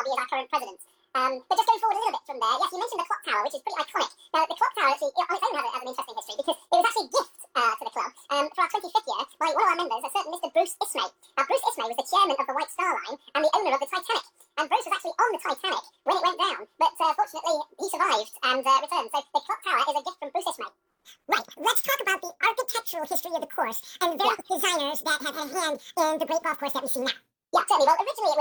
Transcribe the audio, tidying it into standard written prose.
Harvey is our current president. But just going forward a little bit from there, yes, you mentioned the clock tower, which is pretty iconic. The clock tower actually, on its own, has an interesting history because it was actually a gift to the club for our 25th year by one of our members, a certain Mr. Bruce Ismay. Now, Bruce Ismay was the chairman of the White Star Line and the owner of the Titanic. And Bruce was actually on the Titanic when it went down, but fortunately he survived and returned. So the clock tower is a gift from Bruce Ismay. Right. Let's talk about the architectural history of the course and the various designers that have had a hand in the great golf course that we see now. Yeah, certainly. Well, originally it